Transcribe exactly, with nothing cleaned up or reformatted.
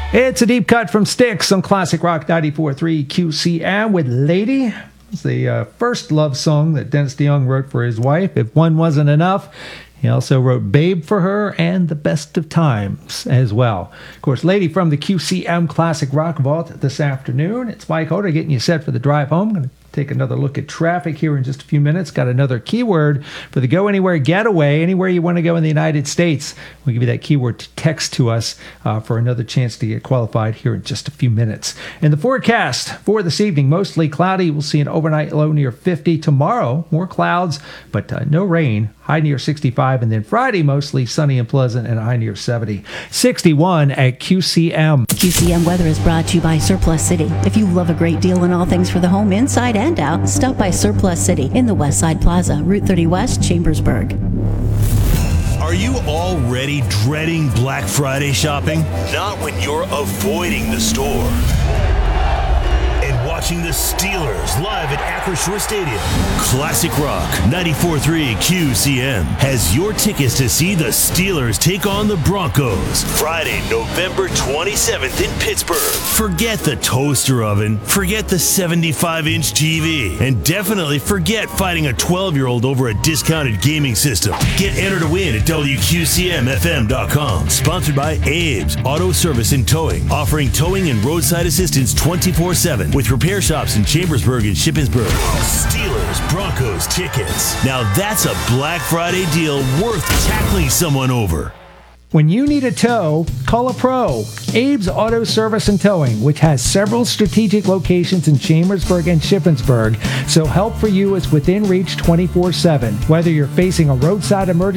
It's a deep cut from Styx on Classic Rock ninety-four point three Q C M with Lady. It's the uh, first love song that Dennis DeYoung wrote for his wife. If one wasn't enough, he also wrote Babe for her and The Best of Times as well. Of course, Lady from the Q C M Classic Rock Vault this afternoon. It's Mike Hoder getting you set for the drive home. I'm going to take another look at traffic here in just a few minutes. Got another keyword for the Go Anywhere Getaway. Anywhere you want to go in the United States, we'll give you that keyword to text to us uh, for another chance to get qualified here in just a few minutes. And the forecast for this evening, mostly cloudy. We'll see an overnight low near fifty. Tomorrow, more clouds, but uh, no rain. High near sixty-five. And then Friday, mostly sunny and pleasant and a high near seventy. sixty-one at Q C M. Q C M weather is brought to you by Surplus City. If you love a great deal on all things for the home, inside and out, stop by Surplus City in the West Side Plaza, Route thirty West, Chambersburg. Are you already dreading Black Friday shopping? Not when you're avoiding the store and watching the Steelers live at Acrisure Stadium. Classic Rock ninety-four point three Q C M has your tickets to see the Steelers take on the Broncos Friday, November twenty-seventh in Pittsburgh. Forget the toaster oven, forget the seventy-five inch T V, and definitely forget fighting a twelve-year-old over a discounted gaming system. Get entered to win at W Q C M F M dot com. Sponsored by Abe's Auto Service and Towing, offering towing and roadside assistance twenty-four seven with repair shops in Chambersburg and Shippensburg. Steelers Broncos tickets. Now that's a Black Friday deal worth tackling someone over. When you need a tow, call a pro. Abe's Auto Service and Towing, which has several strategic locations in Chambersburg and Shippensburg, so help for you is within reach twenty-four seven. Whether you're facing a roadside emergency